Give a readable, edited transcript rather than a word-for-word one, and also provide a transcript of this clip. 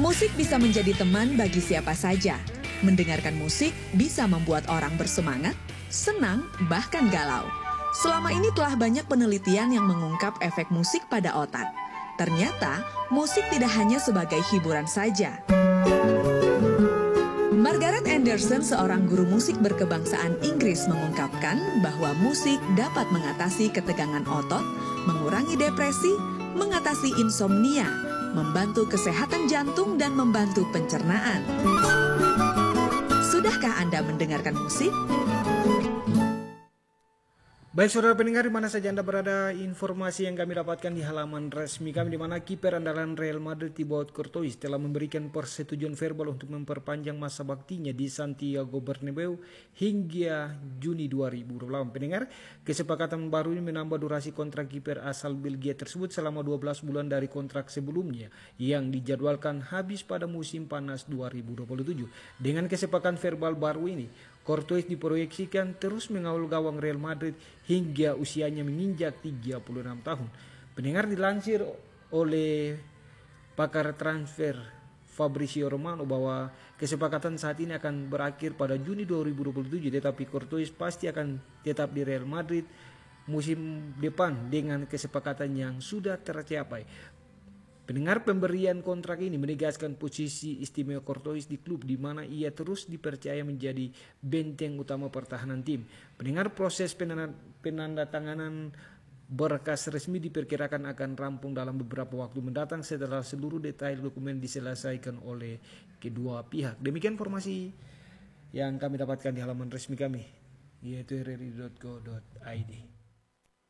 Musik bisa menjadi teman bagi siapa saja. Mendengarkan musik bisa membuat orang bersemangat, senang, bahkan galau. Selama ini telah banyak penelitian yang mengungkap efek musik pada otak. Ternyata, musik tidak hanya sebagai hiburan saja. Margaret Anderson, seorang guru musik berkebangsaan Inggris, mengungkapkan bahwa musik dapat mengatasi ketegangan otot, mengurangi depresi, mengatasi insomnia, membantu kesehatan jantung, dan membantu pencernaan. Sudahkah Anda mendengarkan musik? Baik saudara pendengar, di mana saja Anda berada, informasi yang kami dapatkan di halaman resmi kami, di mana kiper andalan Real Madrid Thibaut Courtois telah memberikan persetujuan verbal untuk memperpanjang masa baktinya di Santiago Bernabeu hingga Juni 2028. Pendengar, kesepakatan baru ini menambah durasi kontrak kiper asal Belgia tersebut selama 12 bulan dari kontrak sebelumnya yang dijadwalkan habis pada musim panas 2027. Dengan kesepakatan verbal baru ini, Courtois diproyeksikan terus mengawal gawang Real Madrid hingga usianya menginjak 36 tahun. Pendengar, dilansir oleh pakar transfer Fabrizio Romano bahwa kesepakatan saat ini akan berakhir pada Juni 2027, tetapi Courtois pasti akan tetap di Real Madrid musim depan dengan kesepakatan yang sudah tercapai. Pendengar, pemberian kontrak ini menegaskan posisi istimewa Courtois di klub di mana ia terus dipercaya menjadi benteng utama pertahanan tim. Pendengar, proses penandatanganan berkas resmi diperkirakan akan rampung dalam beberapa waktu mendatang setelah seluruh detail dokumen diselesaikan oleh kedua pihak. Demikian informasi yang kami dapatkan di halaman resmi kami, yaitu rri.co.id.